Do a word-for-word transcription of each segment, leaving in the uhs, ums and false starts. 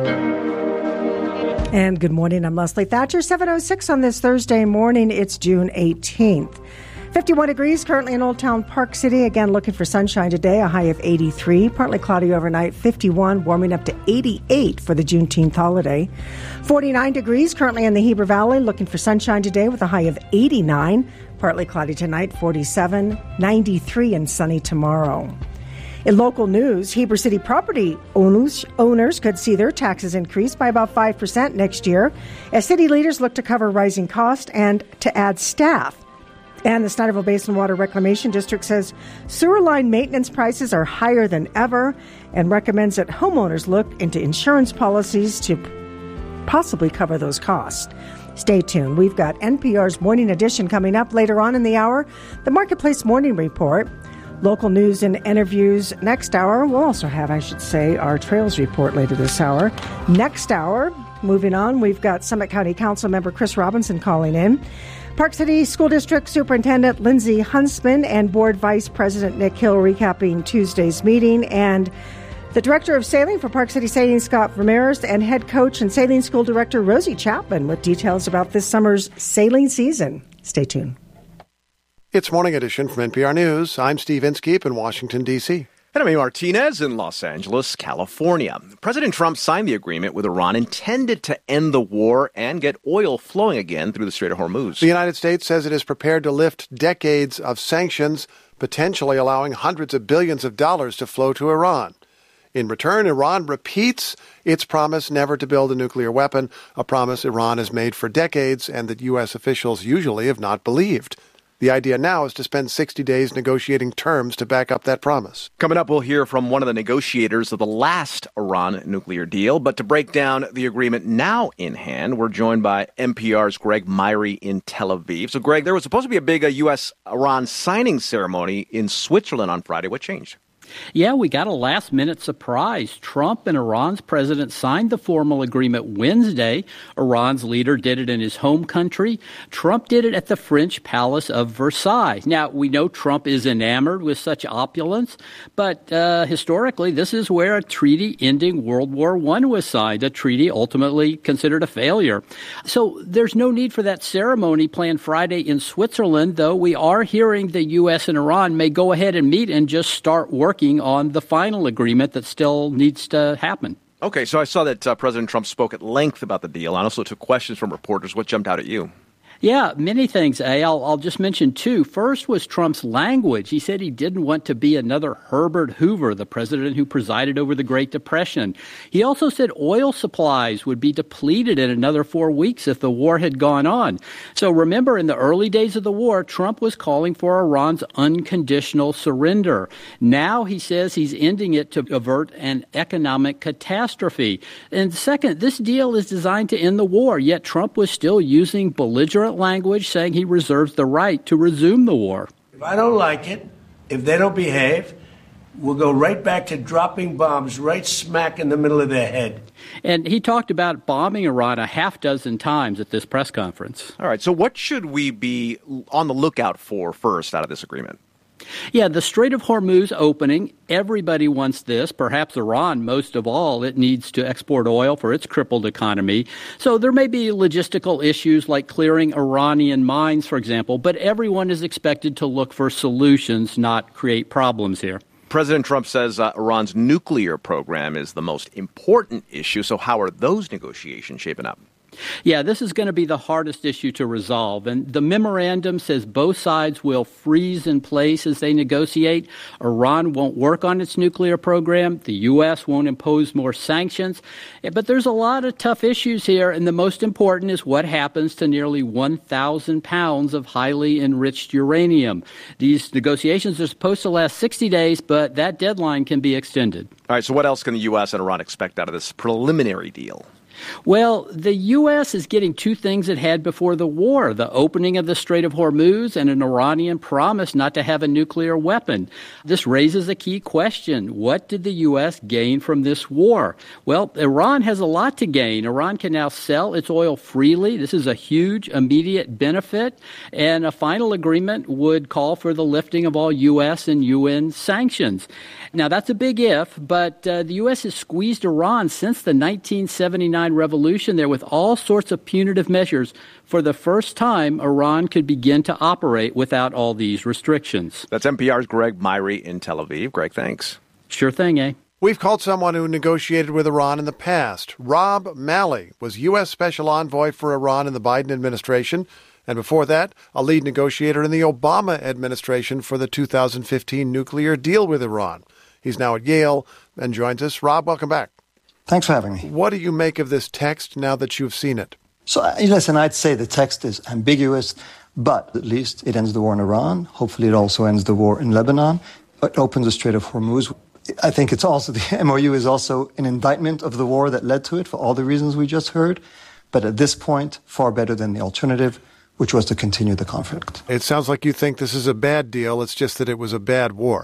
And good morning, I'm Leslie Thatcher, seven oh six on this Thursday morning. It's June eighteenth. fifty-one degrees currently in Old Town Park City. Again, looking for sunshine today, a high of eighty-three. Partly cloudy overnight, fifty-one, warming up to eighty-eight for the Juneteenth holiday. forty-nine degrees currently in the Heber Valley, looking for sunshine today with a high of eighty-nine. Partly cloudy tonight, forty-seven, ninety-three and sunny tomorrow. In local news, Heber City property owners, owners could see their taxes increase by about five percent next year as city leaders look to cover rising costs and to add staff. And the Snyderville Basin Water Reclamation District says sewer line maintenance prices are higher than ever and recommends that homeowners look into insurance policies to possibly cover those costs. Stay tuned. We've got N P R's Morning Edition coming up later on in the hour, the Marketplace Morning Report, local news and interviews next hour. We'll also have, I should say, our Trails Report later this hour. Next hour, moving on, we've got Summit County Council member Chris Robinson calling in. Park City School District Superintendent Lindsay Huntsman and Board Vice President Nick Hill recapping Tuesday's meeting. And the Director of Sailing for Park City Sailing, Scott Ramirez, and Head Coach and Sailing School Director Rosie Chapman with details about this summer's sailing season. Stay tuned. It's Morning Edition from N P R News. I'm Steve Inskeep in Washington, D C And I'm Amy Martinez in Los Angeles, California. President Trump signed the agreement with Iran intended to end the war and get oil flowing again through the Strait of Hormuz. The United States says it is prepared to lift decades of sanctions, potentially allowing hundreds of billions of dollars to flow to Iran. In return, Iran repeats its promise never to build a nuclear weapon, a promise Iran has made for decades and that U S officials usually have not believed. The idea now is to spend sixty days negotiating terms to back up that promise. Coming up, we'll hear from one of the negotiators of the last Iran nuclear deal. But to break down the agreement now in hand, we're joined by N P R's Greg Myrie in Tel Aviv. So, Greg, there was supposed to be a big uh, U S Iran signing ceremony in Switzerland on Friday. What changed? Yeah, we got a last-minute surprise. Trump and Iran's president signed the formal agreement Wednesday. Iran's leader did it in his home country. Trump did it at the French Palace of Versailles. Now, we know Trump is enamored with such opulence, but uh, historically, this is where a treaty ending World War One was signed, a treaty ultimately considered a failure. So there's no need for that ceremony planned Friday in Switzerland, though we are hearing the U S and Iran may go ahead and meet and just start working on the final agreement that still needs to happen. Okay, so I saw that uh, President Trump spoke at length about the deal and also took questions from reporters. What jumped out at you? Yeah, many things, A. I'll, I'll just mention two. First was Trump's language. He said he didn't want to be another Herbert Hoover, the president who presided over the Great Depression. He also said oil supplies would be depleted in another four weeks if the war had gone on. So remember, in the early days of the war, Trump was calling for Iran's unconditional surrender. Now he says he's ending it to avert an economic catastrophe. And second, this deal is designed to end the war, yet Trump was still using belligerent language, saying he reserves the right to resume the war. If I don't like it, if they don't behave, we'll go right back to dropping bombs right smack in the middle of their head. And he talked about bombing Iran a half dozen times at this press conference. All right, so what should we be on the lookout for first out of this agreement? Yeah, the Strait of Hormuz opening, everybody wants this, perhaps Iran most of all. It needs to export oil for its crippled economy. So there may be logistical issues like clearing Iranian mines, for example, but everyone is expected to look for solutions, not create problems here. President Trump says uh, Iran's nuclear program is the most important issue. So how are those negotiations shaping up? Yeah, this is going to be the hardest issue to resolve. And the memorandum says both sides will freeze in place as they negotiate. Iran won't work on its nuclear program. The U S won't impose more sanctions. But there's a lot of tough issues here. And the most important is what happens to nearly one thousand pounds of highly enriched uranium. These negotiations are supposed to last sixty days, but that deadline can be extended. All right, so what else can the U S and Iran expect out of this preliminary deal? Well, the U S is getting two things it had before the war, the opening of the Strait of Hormuz and an Iranian promise not to have a nuclear weapon. This raises a key question. What did the U S gain from this war? Well, Iran has a lot to gain. Iran can now sell its oil freely. This is a huge immediate benefit. And a final agreement would call for the lifting of all U S and U N sanctions. Now, that's a big if, but uh, the U S has squeezed Iran since the nineteen seventy-nine revolution there with all sorts of punitive measures. For the first time, Iran could begin to operate without all these restrictions. That's N P R's Greg Myrie in Tel Aviv. Greg, thanks. Sure thing, eh? We've called someone who negotiated with Iran in the past. Rob Malley was U S Special Envoy for Iran in the Biden administration, and before that, a lead negotiator in the Obama administration for the two thousand fifteen nuclear deal with Iran. He's now at Yale and joins us. Rob, welcome back. Thanks for having me. What do you make of this text now that you've seen it? So, listen, I'd say the text is ambiguous, but at least it ends the war in Iran. Hopefully it also ends the war in Lebanon. It opens the Strait of Hormuz. I think it's also, the M O U is also an indictment of the war that led to it for all the reasons we just heard. But at this point, far better than the alternative, which was to continue the conflict. It sounds like you think this is a bad deal. It's just that it was a bad war.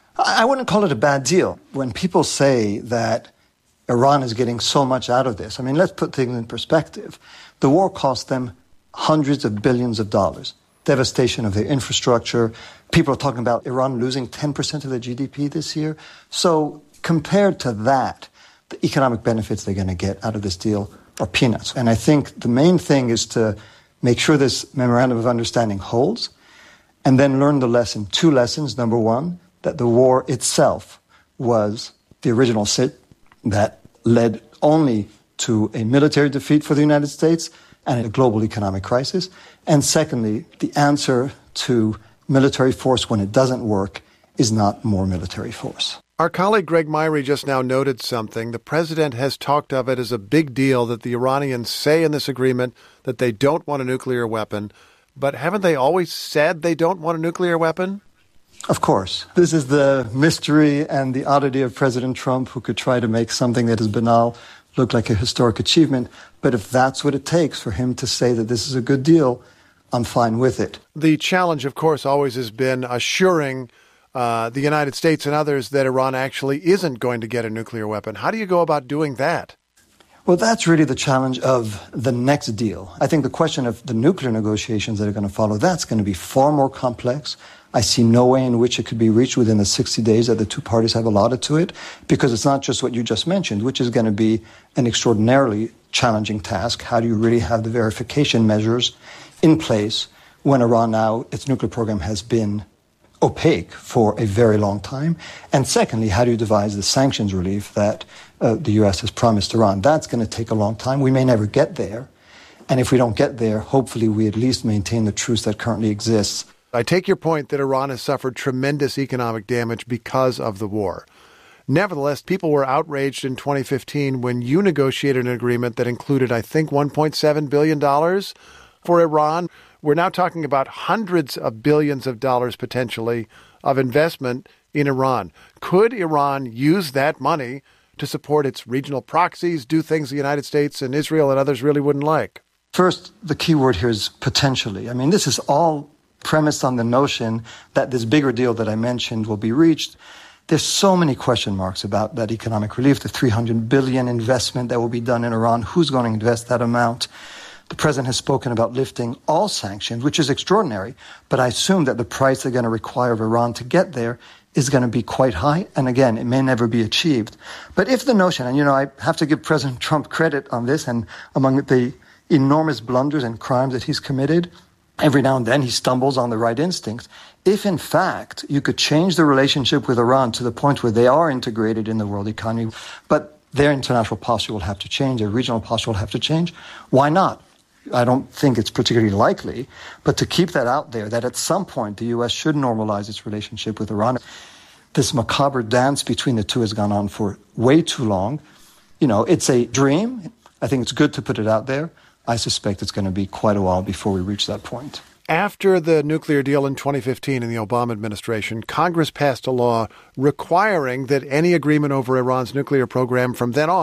I wouldn't call it a bad deal. When people say that Iran is getting so much out of this, I mean, let's put things in perspective. The war cost them hundreds of billions of dollars, devastation of their infrastructure. People are talking about Iran losing ten percent of their G D P this year. So compared to that, the economic benefits they're going to get out of this deal are peanuts. And I think the main thing is to make sure this memorandum of understanding holds and then learn the lesson. Two lessons. Number one, that the war itself was the original sin that led only to a military defeat for the United States and a global economic crisis. And secondly, the answer to military force when it doesn't work is not more military force. Our colleague Greg Myrie just now noted something. The president has talked of it as a big deal that the Iranians say in this agreement that they don't want a nuclear weapon. But haven't they always said they don't want a nuclear weapon? Of course. This is the mystery and the oddity of President Trump, who could try to make something that is banal look like a historic achievement. But if that's what it takes for him to say that this is a good deal, I'm fine with it. The challenge, of course, always has been assuring uh, the United States and others that Iran actually isn't going to get a nuclear weapon. How do you go about doing that? Well, that's really the challenge of the next deal. I think the question of the nuclear negotiations that are going to follow, that's going to be far more complex. I see no way in which it could be reached within the sixty days that the two parties have allotted to it, because it's not just what you just mentioned, which is going to be an extraordinarily challenging task. How do you really have the verification measures in place when Iran now, its nuclear program has been opaque for a very long time? And secondly, how do you devise the sanctions relief that uh, the U S has promised Iran? That's going to take a long time. We may never get there. And if we don't get there, hopefully we at least maintain the truce that currently exists. I take your point that Iran has suffered tremendous economic damage because of the war. Nevertheless, people were outraged in twenty fifteen when you negotiated an agreement that included, I think, one point seven billion dollars for Iran. We're now talking about hundreds of billions of dollars potentially of investment in Iran. Could Iran use that money to support its regional proxies, do things the United States and Israel and others really wouldn't like? First, the key word here is potentially. I mean, this is all premised on the notion that this bigger deal that I mentioned will be reached. There's so many question marks about that economic relief, the three hundred billion dollars investment that will be done in Iran. Who's going to invest that amount? The president has spoken about lifting all sanctions, which is extraordinary, but I assume that the price they're going to require of Iran to get there is going to be quite high. And again, it may never be achieved. But if the notion, and you know, I have to give President Trump credit on this, and among the enormous blunders and crimes that he's committed, every now and then he stumbles on the right instinct. If, in fact, you could change the relationship with Iran to the point where they are integrated in the world economy, but their international posture will have to change, their regional posture will have to change, why not? I don't think it's particularly likely, but to keep that out there, that at some point the U S should normalize its relationship with Iran. This macabre dance between the two has gone on for way too long. You know, it's a dream. I think it's good to put it out there. I suspect it's going to be quite a while before we reach that point. After the nuclear deal in twenty fifteen in the Obama administration, Congress passed a law requiring that any agreement over Iran's nuclear program from then on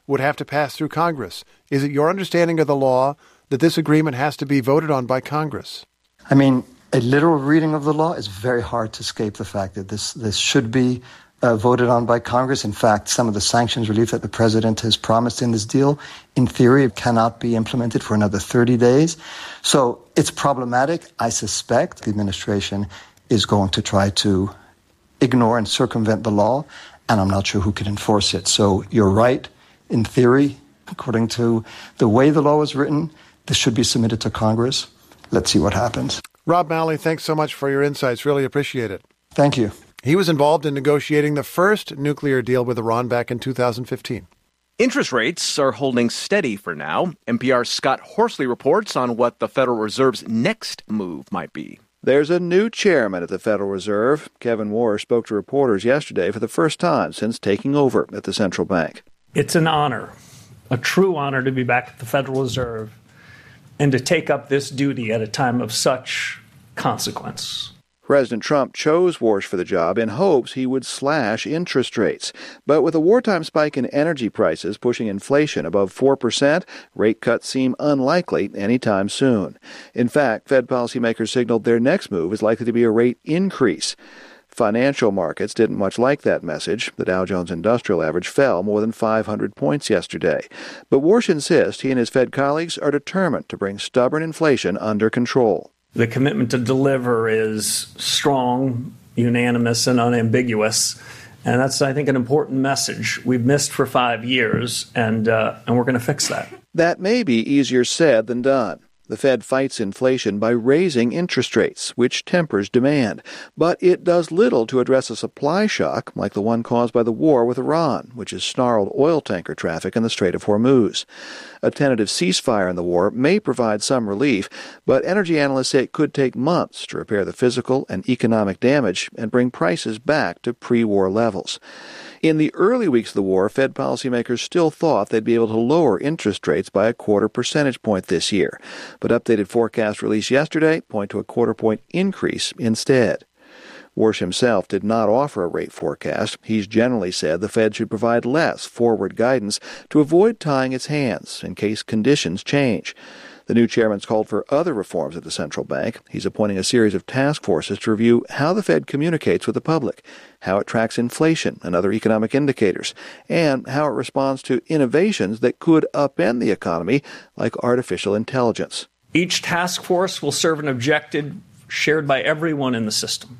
would have to pass through Congress. Is it your understanding of the law that this agreement has to be voted on by Congress? I mean, a literal reading of the law is very hard to escape the fact that this, this should be uh, voted on by Congress. In fact, some of the sanctions relief that the president has promised in this deal, in theory, cannot be implemented for another thirty days. So it's problematic. I suspect the administration is going to try to ignore and circumvent the law, and I'm not sure who can enforce it. So you're right. In theory, according to the way the law is written, this should be submitted to Congress. Let's see what happens. Rob Malley, thanks so much for your insights. Really appreciate it. Thank you. He was involved in negotiating the first nuclear deal with Iran back in two thousand fifteen. Interest rates are holding steady for now. N P R's Scott Horsley reports on what the Federal Reserve's next move might be. There's a new chairman at the Federal Reserve. Kevin Warsh spoke to reporters yesterday for the first time since taking over at the central bank. It's an honor, a true honor to be back at the Federal Reserve and to take up this duty at a time of such consequence. President Trump chose Warsh for the job in hopes he would slash interest rates. But with a wartime spike in energy prices pushing inflation above four percent, rate cuts seem unlikely anytime soon. In fact, Fed policymakers signaled their next move is likely to be a rate increase. Financial markets didn't much like that message. The Dow Jones Industrial Average fell more than five hundred points yesterday. But Warsh insists he and his Fed colleagues are determined to bring stubborn inflation under control. The commitment to deliver is strong, unanimous, and unambiguous. And that's, I think, an important message. We've missed for five years, and uh, and we're going to fix that. That may be easier said than done. The Fed fights inflation by raising interest rates, which tempers demand. But it does little to address a supply shock like the one caused by the war with Iran, which has snarled oil tanker traffic in the Strait of Hormuz. A tentative ceasefire in the war may provide some relief, but energy analysts say it could take months to repair the physical and economic damage and bring prices back to pre-war levels. In the early weeks of the war, Fed policymakers still thought they'd be able to lower interest rates by a quarter percentage point this year. But updated forecasts released yesterday point to a quarter point increase instead. Warsh himself did not offer a rate forecast. He's generally said the Fed should provide less forward guidance to avoid tying its hands in case conditions change. The new chairman's called for other reforms at the central bank. He's appointing a series of task forces to review how the Fed communicates with the public, how it tracks inflation and other economic indicators, and how it responds to innovations that could upend the economy, like artificial intelligence. Each task force will serve an objective shared by everyone in the system.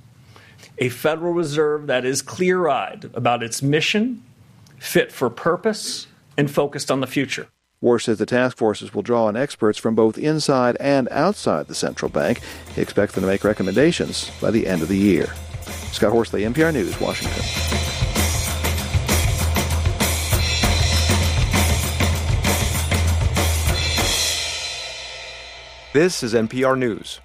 A Federal Reserve that is clear-eyed about its mission, fit for purpose, and focused on the future. Warsh says the task forces will draw on experts from both inside and outside the central bank. He expects them to make recommendations by the end of the year. Scott Horsley, N P R News, Washington. This is N P R News.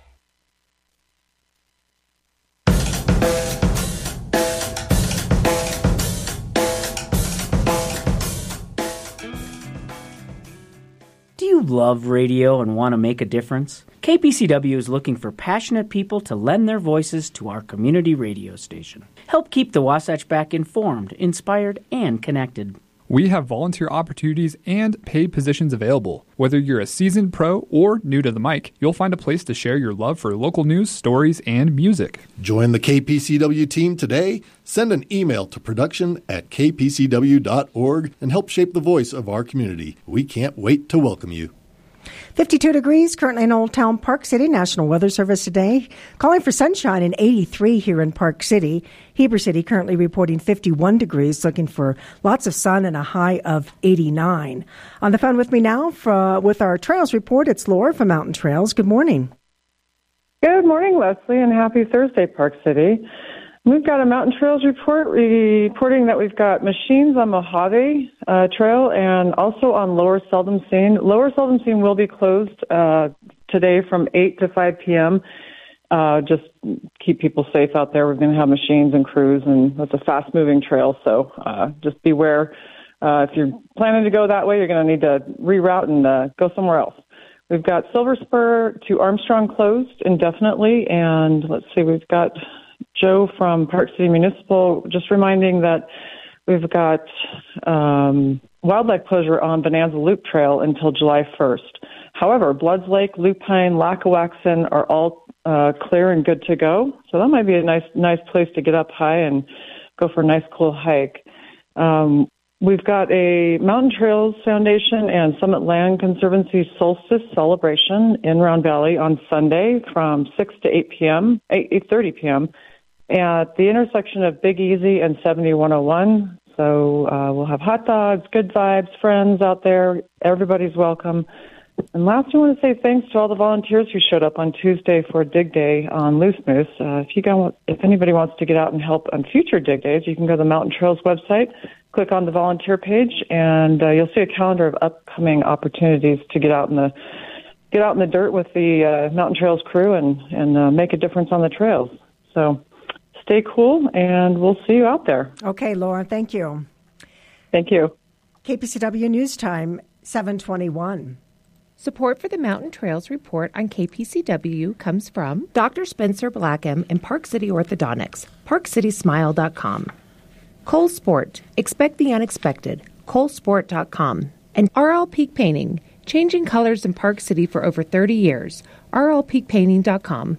Do you love radio and want to make a difference? K P C W is looking for passionate people to lend their voices to our community radio station. Help keep the Wasatch Back informed, inspired, and connected. We have volunteer opportunities and paid positions available. Whether you're a seasoned pro or new to the mic, you'll find a place to share your love for local news, stories, and music. Join the K P C W team today. Send an email to production at k p c w dot org and help shape the voice of our community. We can't wait to welcome you. fifty-two degrees currently in Old Town Park City. National Weather Service today calling for sunshine in eighty-three here in Park City. Heber City currently reporting fifty-one degrees, looking for lots of sun and a high of eighty-nine. On the phone with me now for, with our Trails Report, it's Laura from Mountain Trails. Good morning. Good morning, Leslie, and happy Thursday, Park City. We've got a Mountain Trails report reporting that we've got machines on Mojave uh, Trail and also on Lower Seldom Seen. Lower Seldom Seen will be closed uh, today from eight to five p.m. Uh, just keep people safe out there. We're going to have machines and crews, and it's a fast-moving trail, so uh, just beware. Uh, if you're planning to go that way, you're going to need to reroute and uh, go somewhere else. We've got Silver Spur to Armstrong closed indefinitely, and let's see, we've got Joe from Park City Municipal just reminding that we've got um, wildlife closure on Bonanza Loop Trail until July first. However, Bloods Lake, Lupine, Lackawaxen are all uh, clear and good to go. So that might be a nice, nice place to get up high and go for a nice, cool hike. Um, we've got a Mountain Trails Foundation and Summit Land Conservancy Solstice celebration in Round Valley on Sunday from six to eight p.m., eight thirty p.m. at the intersection of Big Easy and seventy-one oh one. So uh, we'll have hot dogs, good vibes, friends out there. Everybody's welcome. And last, I want to say thanks to all the volunteers who showed up on Tuesday for Dig Day on Loose Moose. Uh, if you got, if anybody wants to get out and help on future Dig Days, you can go to the Mountain Trails website, click on the volunteer page, and uh, you'll see a calendar of upcoming opportunities to get out in the get out in the dirt with the uh, Mountain Trails crew and and uh, make a difference on the trails. So stay cool, and we'll see you out there. Okay, Laura, thank you. Thank you. K P C W News Time, seven twenty-one. Support for the Mountain Trails Report on K P C W comes from Doctor Spencer Blackham and Park City Orthodontics, park city smile dot com. Cole Sport, expect the unexpected, cole sport dot com. And R L Peak Painting, changing colors in Park City for over thirty years, r l peak painting dot com.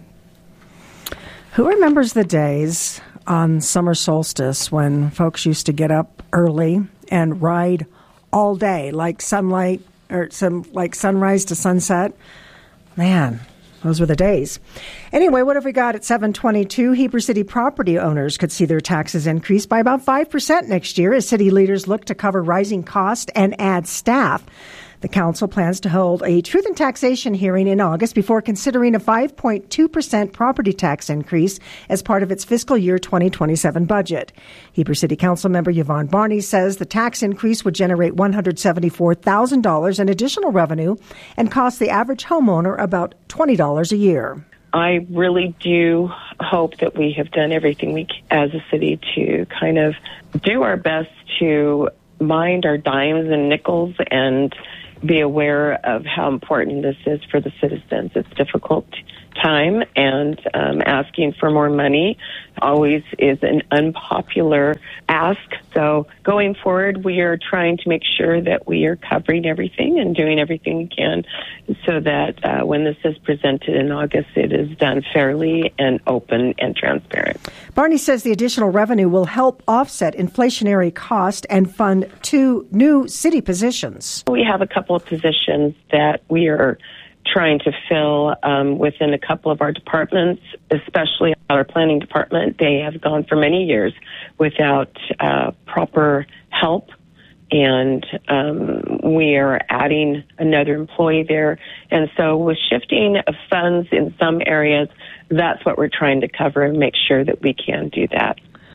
Who remembers the days on summer solstice when folks used to get up early and ride all day, like sunlight, or some like sunrise to sunset? Man, those were the days. Anyway, what have we got at seven twenty-two? Heber City property owners could see their taxes increase by about five percent next year as city leaders look to cover rising costs and add staff. The council plans to hold a truth in taxation hearing in August before considering a five point two percent property tax increase as part of its fiscal year twenty twenty-seven budget. Heber City Council member Yvonne Barney says the tax increase would generate one hundred seventy-four thousand dollars in additional revenue and cost the average homeowner about twenty dollars a year. I really do hope that we have done everything we can as a city to kind of do our best to mind our dimes and nickels and be aware of how important this is for the citizens. It's a difficult time, and um, asking for more money always is an unpopular ask. So going forward, we are trying to make sure that we are covering everything and doing everything we can so that uh, when this is presented in August, it is done fairly and open and transparent. Barney says the additional revenue will help offset inflationary cost and fund two new city positions. We have a couple of positions that we are trying to fill um, within a couple of our departments, especially our planning department. They have gone for many years without uh, proper help, and um, we are adding another employee there. And so with shifting of funds in some areas, that's what we're trying to cover and make sure that we can do that.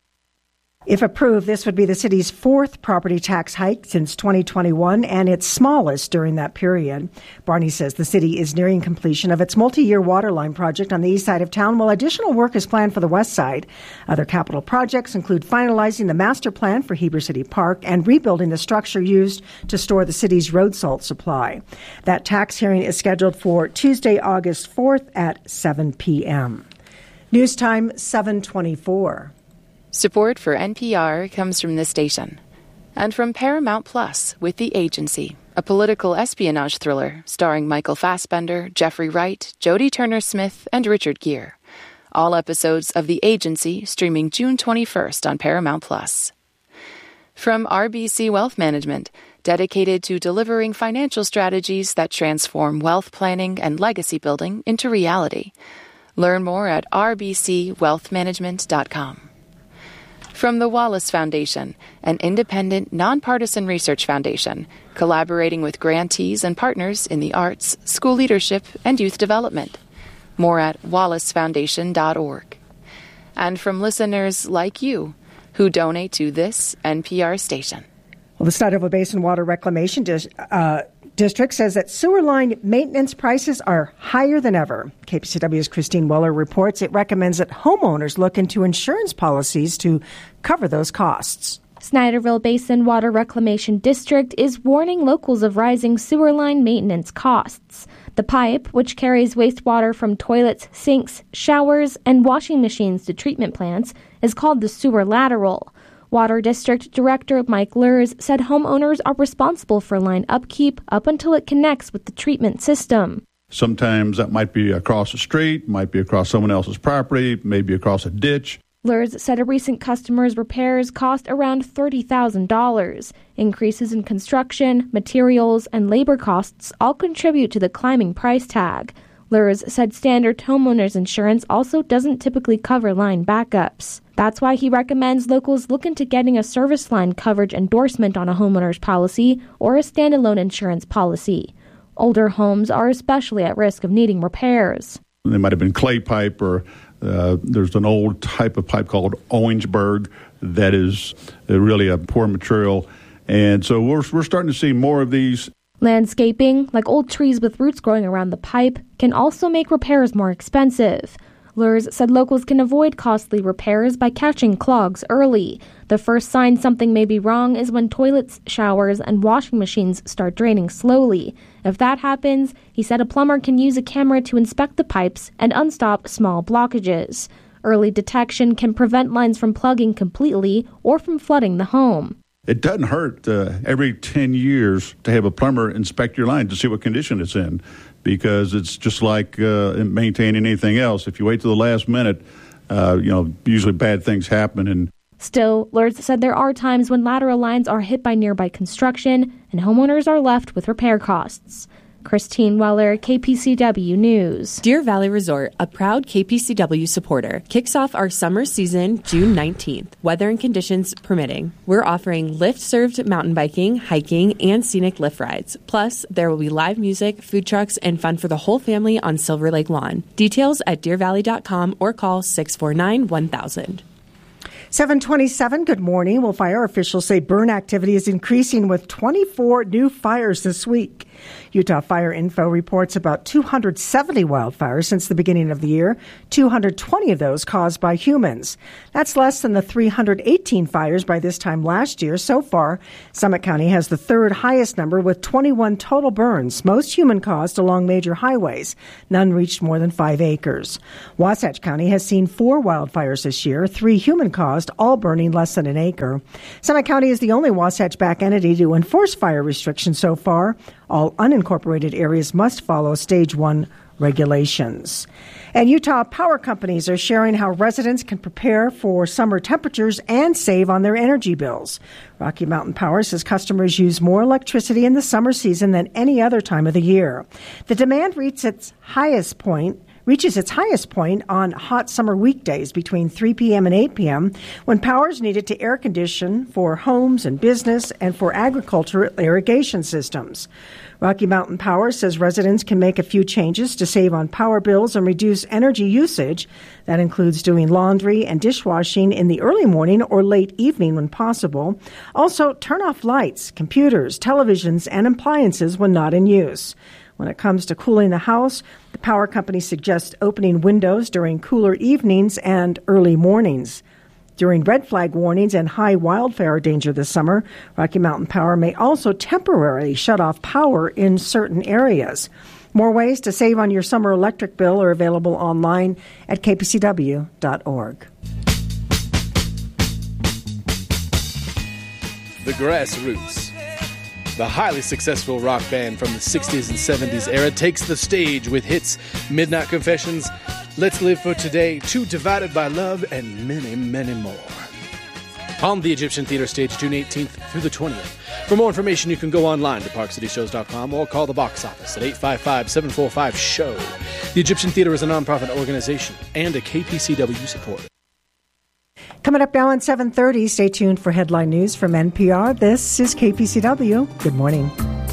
If approved, this would be the city's fourth property tax hike since twenty twenty-one and its smallest during that period. Barney says the city is nearing completion of its multi-year waterline project on the east side of town, while additional work is planned for the west side. Other capital projects include finalizing the master plan for Heber City Park and rebuilding the structure used to store the city's road salt supply. That tax hearing is scheduled for Tuesday, August fourth at seven p.m. News time, seven twenty-four. Support for N P R comes from this station and from Paramount Plus with The Agency, a political espionage thriller starring Michael Fassbender, Jeffrey Wright, Jodie Turner-Smith, and Richard Gere. All episodes of The Agency streaming June twenty-first on Paramount Plus. From R B C Wealth Management, dedicated to delivering financial strategies that transform wealth planning and legacy building into reality. Learn more at r b c wealth management dot com. From the Wallace Foundation, an independent, nonpartisan research foundation, collaborating with grantees and partners in the arts, school leadership, and youth development. More at wallace foundation dot org. And from listeners like you, who donate to this N P R station. Well, the Stuyvesant Basin Water Reclamation Dis- uh, District says that sewer line maintenance prices are higher than ever. K P C W's Christine Weller reports it recommends that homeowners look into insurance policies to cover those costs. Snyderville Basin Water Reclamation District is warning locals of rising sewer line maintenance costs. The pipe, which carries wastewater from toilets, sinks, showers, and washing machines to treatment plants, is called the sewer lateral. Water District Director Mike Lurs said homeowners are responsible for line upkeep up until it connects with the treatment system. Sometimes that might be across the street, might be across someone else's property, maybe across a ditch. Lurs said a recent customer's repairs cost around thirty thousand dollars. Increases in construction, materials, and labor costs all contribute to the climbing price tag. Lurs said standard homeowners insurance also doesn't typically cover line backups. That's why he recommends locals look into getting a service line coverage endorsement on a homeowner's policy or a standalone insurance policy. Older homes are especially at risk of needing repairs. They might have been clay pipe, or uh, there's an old type of pipe called Orangeburg that is really a poor material. And so we're, we're starting to see more of these. Landscaping, like old trees with roots growing around the pipe, can also make repairs more expensive. Lurs said locals can avoid costly repairs by catching clogs early. The first sign something may be wrong is when toilets, showers, and washing machines start draining slowly. If that happens, he said a plumber can use a camera to inspect the pipes and unstop small blockages. Early detection can prevent lines from plugging completely or from flooding the home. It doesn't hurt uh, every ten years to have a plumber inspect your line to see what condition it's in, because it's just like uh, maintaining anything else. If you wait till the last minute, uh, you know, usually bad things happen. And Still, Lurs said there are times when lateral lines are hit by nearby construction and homeowners are left with repair costs. Christine Weller, K P C W News. Deer Valley Resort, a proud K P C W supporter, kicks off our summer season June nineteenth, weather and conditions permitting. We're offering lift-served mountain biking, hiking, and scenic lift rides. Plus, there will be live music, food trucks, and fun for the whole family on Silver Lake Lawn. Details at deer valley dot com or call six four nine, one thousand. seven twenty-seven, good morning. Well, fire officials say burn activity is increasing with twenty-four new fires this week. Utah Fire Info reports about two hundred seventy wildfires since the beginning of the year, two hundred twenty of those caused by humans. That's less than the three hundred eighteen fires by this time last year. So far, Summit County has the third highest number with twenty-one total burns, most human-caused along major highways. None reached more than five acres. Wasatch County has seen four wildfires this year, three human-caused, all burning less than an acre. Summit County is the only Wasatch-backed entity to enforce fire restrictions so far. All unincorporated areas must follow Stage one regulations. And Utah power companies are sharing how residents can prepare for summer temperatures and save on their energy bills. Rocky Mountain Power says customers use more electricity in the summer season than any other time of the year. The demand reaches its highest point reaches its highest point on hot summer weekdays between three p.m. and eight p.m. when power is needed to air condition for homes and business and for agricultural irrigation systems. Rocky Mountain Power says residents can make a few changes to save on power bills and reduce energy usage. That includes doing laundry and dishwashing in the early morning or late evening when possible. Also, turn off lights, computers, televisions, and appliances when not in use. When it comes to cooling the house, the power company suggests opening windows during cooler evenings and early mornings. During red flag warnings and high wildfire danger this summer, Rocky Mountain Power may also temporarily shut off power in certain areas. More ways to save on your summer electric bill are available online at k p c w dot org. The Grassroots. The highly successful rock band from the sixties and seventies era takes the stage with hits Midnight Confessions, Let's Live for Today, Two Divided by Love, and many, many more. On the Egyptian Theater stage, June eighteenth through the twentieth. For more information, you can go online to park city shows dot com or call the box office at eight five five, seven four five, S H O W. The Egyptian Theater is a nonprofit organization and a K P C W supporter. Coming up now at seven thirty, stay tuned for headline news from N P R. This is K P C W. Good morning.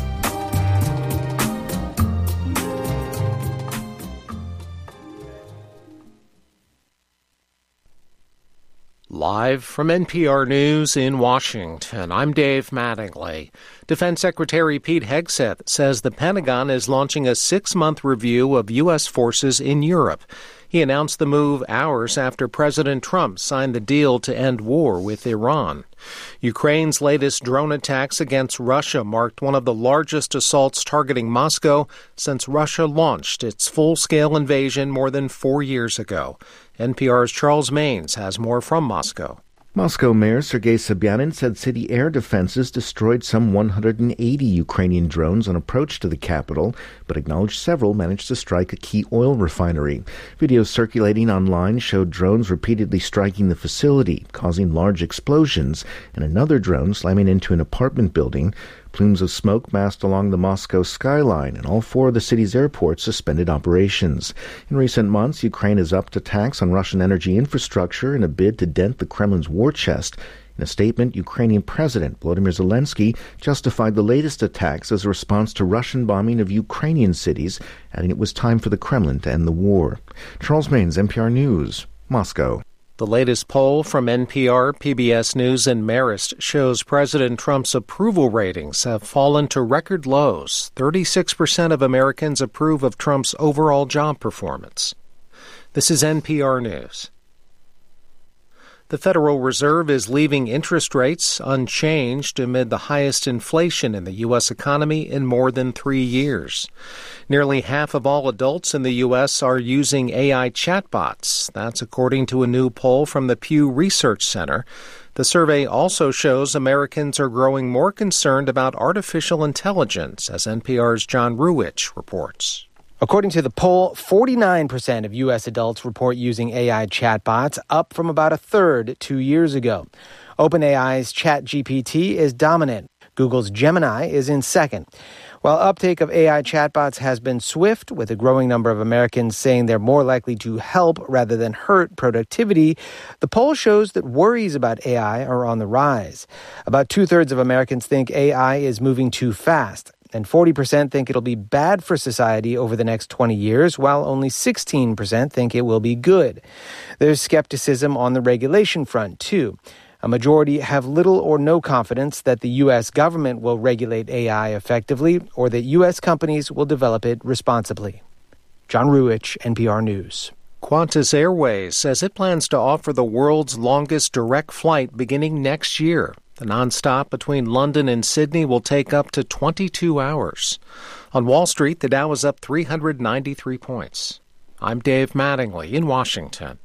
Live from N P R News in Washington, I'm Dave Mattingly. Defense Secretary Pete Hegseth says the Pentagon is launching a six-month review of U S forces in Europe. He announced the move hours after President Trump signed the deal to end war with Iran. Ukraine's latest drone attacks against Russia marked one of the largest assaults targeting Moscow since Russia launched its full-scale invasion more than four years ago. N P R's Charles Maines has more from Moscow. Moscow Mayor Sergei Sobyanin said city air defenses destroyed some one hundred eighty Ukrainian drones on approach to the capital, but acknowledged several managed to strike a key oil refinery. Videos circulating online showed drones repeatedly striking the facility, causing large explosions, and another drone slamming into an apartment building. Plumes of smoke massed along the Moscow skyline, and all four of the city's airports suspended operations. In recent months, Ukraine has upped attacks on Russian energy infrastructure in a bid to dent the Kremlin's war chest. In a statement, Ukrainian President Volodymyr Zelensky justified the latest attacks as a response to Russian bombing of Ukrainian cities, adding it was time for the Kremlin to end the war. Charles Maines, N P R News, Moscow. The latest poll from N P R, P B S News, and Marist shows President Trump's approval ratings have fallen to record lows. thirty-six percent of Americans approve of Trump's overall job performance. This is N P R News. The Federal Reserve is leaving interest rates unchanged amid the highest inflation in the U S economy in more than three years. Nearly half of all adults in the U S are using A I chatbots. That's according to a new poll from the Pew Research Center. The survey also shows Americans are growing more concerned about artificial intelligence, as N P R's John Ruwitch reports. According to the poll, forty-nine percent of U S adults report using A I chatbots, up from about a third two years ago. OpenAI's ChatGPT is dominant. Google's Gemini is in second. While uptake of A I chatbots has been swift, with a growing number of Americans saying they're more likely to help rather than hurt productivity, the poll shows that worries about A I are on the rise. About two-thirds of Americans think A I is moving too fast, and forty percent think it'll be bad for society over the next twenty years, while only sixteen percent think it will be good. There's skepticism on the regulation front, too. A majority have little or no confidence that the U S government will regulate A I effectively or that U S companies will develop it responsibly. John Ruwitch, N P R News. Qantas Airways says it plans to offer the world's longest direct flight beginning next year. The nonstop between London and Sydney will take up to twenty-two hours. On Wall Street, the Dow is up three hundred ninety-three points. I'm Dave Mattingly in Washington.